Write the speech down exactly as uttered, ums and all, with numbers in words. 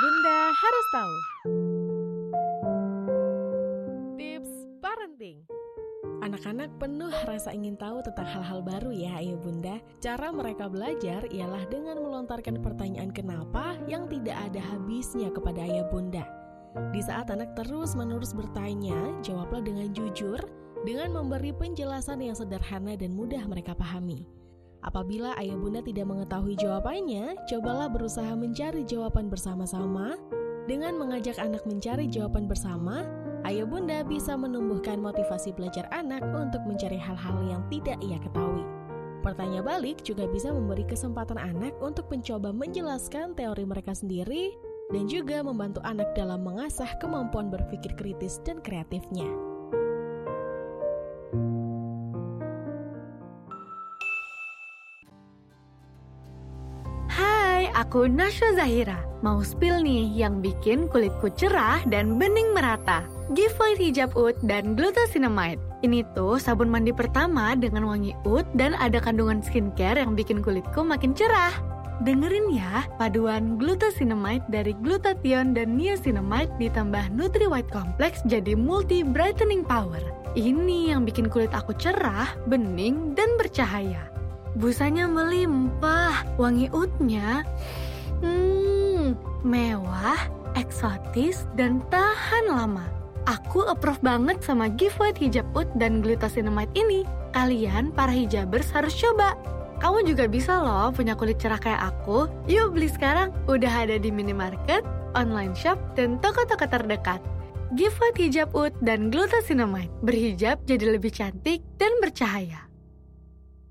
Bunda harus tahu. Tips parenting. Anak-anak penuh rasa ingin tahu tentang hal-hal baru ya ayah bunda. Cara mereka belajar ialah dengan melontarkan pertanyaan kenapa yang tidak ada habisnya kepada ayah bunda. Di saat anak terus-menerus bertanya, jawablah dengan jujur, dengan memberi penjelasan yang sederhana dan mudah mereka pahami. Apabila ayah bunda tidak mengetahui jawabannya, cobalah berusaha mencari jawaban bersama-sama. Dengan mengajak anak mencari jawaban bersama, ayah bunda bisa menumbuhkan motivasi belajar anak untuk mencari hal-hal yang tidak ia ketahui. Pertanyaan balik juga bisa memberi kesempatan anak untuk mencoba menjelaskan teori mereka sendiri dan juga membantu anak dalam mengasah kemampuan berpikir kritis dan kreatifnya. Aku Nasya Zahira, mau spill nih yang bikin kulitku cerah dan bening merata. Giveaway hijab oud dan glucosinamide. Ini tuh sabun mandi pertama dengan wangi oud dan ada kandungan skincare yang bikin kulitku makin cerah. Dengerin ya, paduan glucosinamide dari glutathione dan niacinamide ditambah Nutri White Complex jadi multi brightening power. Ini yang bikin kulit aku cerah, bening, dan bercahaya. Busanya melimpah, wangi oudnya hmm, mewah, eksotis, dan tahan lama. Aku approve banget sama giveaway hijab oud dan glucosinamide ini. Kalian para hijabers harus coba. Kamu juga bisa loh punya kulit cerah kayak aku. Yuk beli sekarang, udah ada di minimarket, online shop, dan toko-toko terdekat. Giveaway hijab oud dan glucosinamide, berhijab jadi lebih cantik dan bercahaya.